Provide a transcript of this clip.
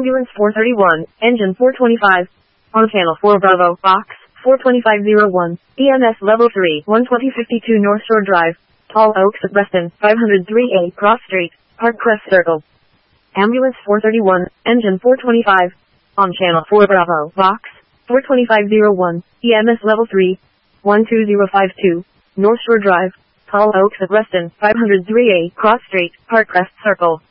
Ambulance 431, Engine 425. On Channel 4 Bravo, Box 42501, EMS Level 3, 12052 North Shore Drive, Tall Oaks at Reston, 503A Cross Street, Parkcrest Circle. Ambulance 431, Engine 425. On Channel 4 Bravo, Box 42501, EMS Level 3, 12052, North Shore Drive, Tall Oaks at Reston, 503A Cross Street, Parkcrest Circle.